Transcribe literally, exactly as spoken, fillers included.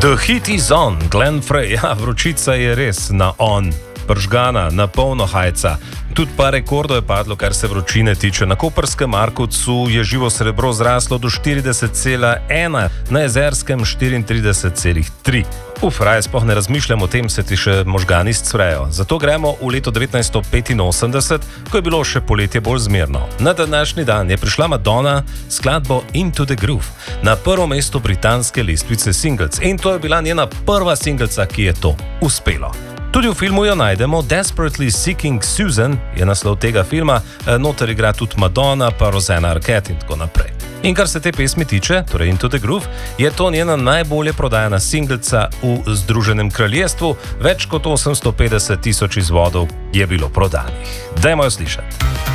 The Heat is on, Glenn Frey, ja, vročica je res na on, pržgana, na polno hajca. Tudi pa rekordov je padlo, kar se vročine tiče. Na Koperskem Markovcu je živo srebro zraslo do štirideset cela ena, na Jezerskem štiriintrideset cela tri. Uf, raje sploh ne razmišljam o tem, se ti še možgani scvrejo. Zato gremo v leto devetnajststo petinosemdeset, ko je bilo še poletje bolj zmerno. Na današnji dan je prišla Madonna s skladbo Into the Groove na prvo mesto britanske lestvice singles. In to je bila njena prva singelca, ki je to uspelo. Tudi v filmu jo najdemo, Desperately Seeking Susan je naslov tega filma, noter igra tudi Madonna, pa Rosanna Arquette in tako naprej. In kar se te pesmi tiče, torej Into the Groove, je to njena najbolje prodajana singelca v Združenem kraljestvu, več kot osemsto petdeset tisoč izvodov je bilo prodanih. Dajmo jo slišati.